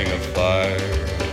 ring of fire,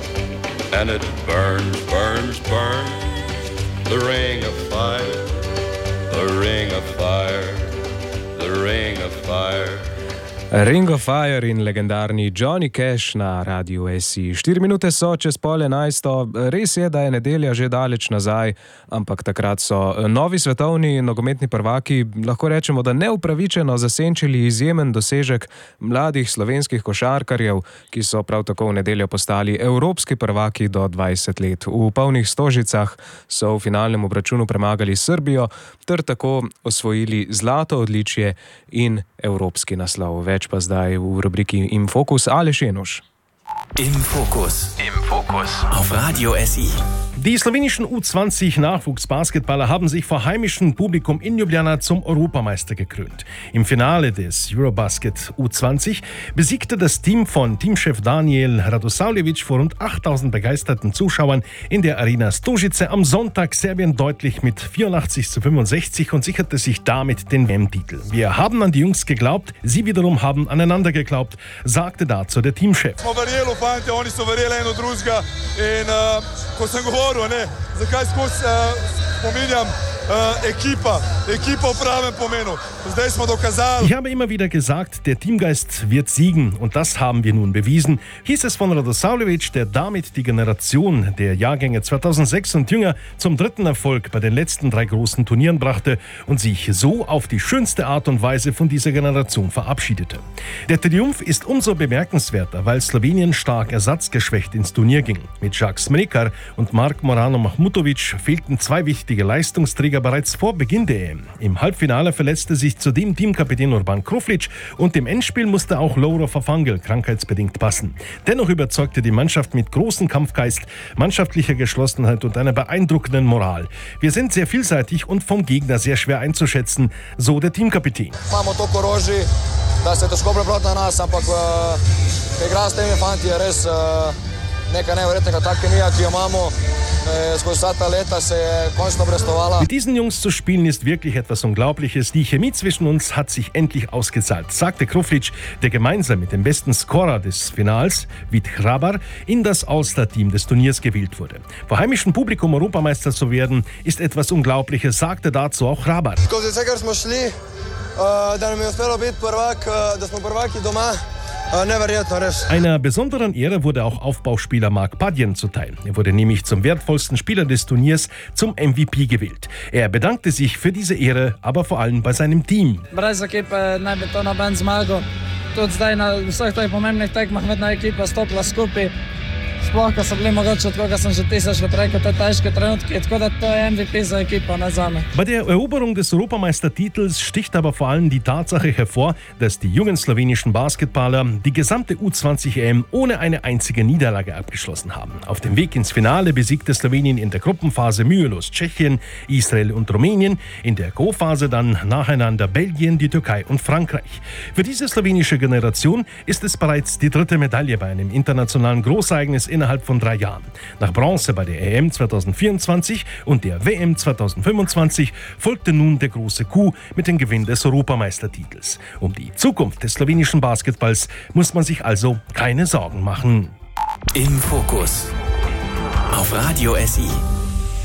and it burns, burns, burns. The ring of fire, the ring of fire, the ring of fire. Ring of Fire in legendarni Johnny Cash na Radiu SI. 4 minute so čez 10:30. Res je, da je nedelja že daleč nazaj, ampak takrat so novi svetovni nogometni prvaki, lahko rečemo, da neupravičeno zasenčili izjemen dosežek mladih slovenskih košarkarjev, ki so prav tako v nedeljo postali evropski prvaki do 20 let. V polnih Stožicah so v finalnem obračunu premagali Srbijo ter tako osvojili zlato odličje in evropski naslov. Več pa zdaj v rubriki Im Fokus. Aleš Jenuš. Im Fokus. Im Fokus. Auf Radio SI. Die slowenischen U20-Nachwuchsbasketballer haben sich vor heimischem Publikum in Ljubljana zum Europameister gekrönt. Im Finale des Eurobasket U20 besiegte das Team von Teamchef Daniel Radosavljević vor rund 8000 begeisterten Zuschauern in der Arena Stožice am Sonntag Serbien deutlich mit 84:65 und sicherte sich damit den WM-Titel. Wir haben an die Jungs geglaubt, sie wiederum haben aneinander geglaubt, sagte dazu der Teamchef. Oni so verjeli eno drugega in ko sem govoril, zakaj skozi spominjam ekipa v pravem pomenu. Zdaj smo dokazali. Ich habe immer wieder gesagt, der Teamgeist wird siegen und das haben wir nun bewiesen, hieß es von Radosavljević, der damit die Generation der Jahrgänge 2006 und jünger zum dritten Erfolg bei den letzten 3 großen Turnieren brachte und sich so auf die schönste Art und Weise von dieser Generation verabschiedete. Der Triumph ist umso bemerkenswerter, weil Slowenien stark ersatzgeschwächt ins Turnier ging. Mit Jacques Mrekar und Mark Morano Mahmutovic fehlten 2 wichtige Leistungsträger bereits vor Beginn der EM. Im Halbfinale verletzte sich zudem Teamkapitän Urban Kroflic und im Endspiel musste auch Lovro Fafangel krankheitsbedingt passen. Dennoch überzeugte die Mannschaft mit großem Kampfgeist, mannschaftlicher Geschlossenheit und einer beeindruckenden Moral. Wir sind sehr vielseitig und vom Gegner sehr schwer einzuschätzen, so der Teamkapitän. Imamo toliko orožij, da se težko prebrati na nas, ampak igra s temi fanti je res nekaj neverjetnega, ta kemija, ki jo imamo. Mit diesen Jungs zu spielen ist wirklich etwas Unglaubliches. Die Chemie zwischen uns hat sich endlich ausgezahlt, sagte Kroflic, der gemeinsam mit dem besten Scorer des Finals, Vit Hrabar, in das All-Star-Team des Turniers gewählt wurde. Vor heimischem Publikum Europameister zu werden, ist etwas Unglaubliches, sagte dazu auch Hrabar. Einer besonderen Ehre wurde auch Aufbauspieler Mark Padjen zuteil. Er wurde nämlich zum wertvollsten Spieler des Turniers, zum MVP gewählt. Er bedankte sich für diese Ehre, aber vor allem bei seinem Team. Brez ekipe ne bi to noben zmagal. Tudi zdaj na vseh teh pomembnih tekmah vedno ekipa stopila skupaj. Sploh, ko so bili mogoče, tako sem že 1000 rekel, te težke trenutke, tako da to je MVP za ekipo, ne zame. Bei der Eroberung des Europameistertitels sticht aber vor allem die Tatsache hervor, dass die jungen slowenischen Basketballer die gesamte U20-EM ohne eine einzige Niederlage abgeschlossen haben. Auf dem Weg ins Finale besiegte Slowenien in der Gruppenphase mühelos Tschechien, Israel und Rumänien, in der Go-Phase dann nacheinander Belgien, die Türkei und Frankreich. Für diese slowenische Generation ist es bereits die 3. Medaille bei einem internationalen Großereignis innerhalb von 3 Jahren. Nach Bronze bei der EM 2024 und der WM 2025 folgte nun der große Coup mit dem Gewinn des Europameistertitels. Um die Zukunft des slowenischen Basketballs muss man sich also keine Sorgen machen. Im Fokus auf Radio SI.